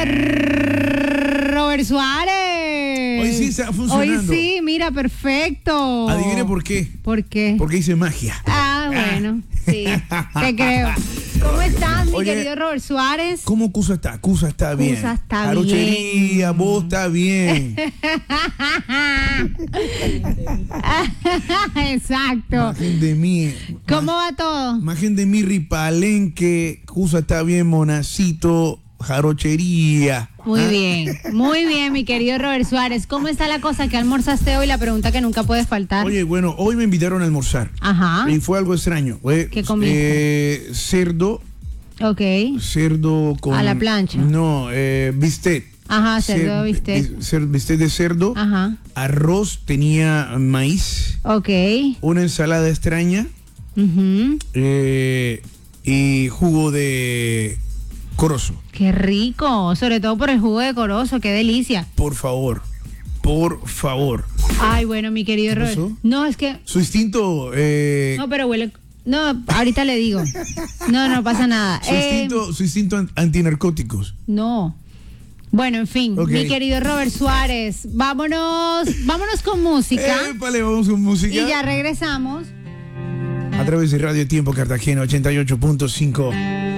Robert Suárez. Hoy sí está funcionando. Hoy sí, mira, perfecto. Adivine por qué. ¿Por qué? Porque hice magia. Bueno, sí, te creo. ¿Cómo estás, mi Oye, querido Robert Suárez? ¿Cómo Cusa está? Cusa está bien. Cusa está Jarochería, bien. vos está bien. Exacto. Imagen de mí. ¿Cómo va todo? Imagen de mi Ripalenque. Cusa está bien, Monacito. Jarochería. Muy bien, mi querido Robert Suárez. ¿Cómo está la cosa? ¿Qué almorzaste hoy? La pregunta que nunca puede faltar. Oye, bueno, hoy me invitaron a almorzar. Ajá. Y fue algo extraño. ¿Qué comiste? Cerdo. Ok. Cerdo con... A la plancha. No, bistec. Ajá, cerdo bistec. Bistec de cerdo. Ajá. Arroz, tenía maíz. Ok. Una ensalada extraña. Ujú. Y jugo de corozo. Qué rico, sobre todo por el jugo de corozo, qué delicia. Por favor. Por favor. Ay, bueno, mi querido ¿Qué Robert. pasó? No, es que... Su instinto... No, pero huele... No, ahorita le digo. No pasa nada. Su instinto antinarcóticos. No. Bueno, en fin, Ok. mi querido Robert Suárez, vámonos con música. Épale, vamos con música. Y ya regresamos. A través de Radio Tiempo Cartagena 88.5.